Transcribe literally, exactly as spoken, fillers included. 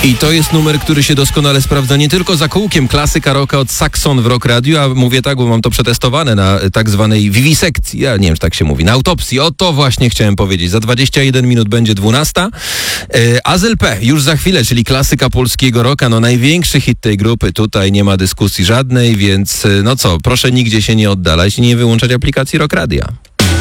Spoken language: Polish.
I to jest numer, który się doskonale sprawdza nie tylko za kółkiem, klasyka rocka od Saxon w Rock Radio, a mówię tak, bo mam to przetestowane na tak zwanej wiwisekcji, ja nie wiem, czy tak się mówi, na autopsji. O to właśnie chciałem powiedzieć. Za dwadzieścia jeden minut będzie dwunasta. A Z L P już za chwilę, czyli klasyka polskiego rocka, no największy hit tej grupy, tutaj nie ma dyskusji żadnej, więc no co, proszę nigdzie się nie oddalać i nie wyłączać aplikacji Rock Radia.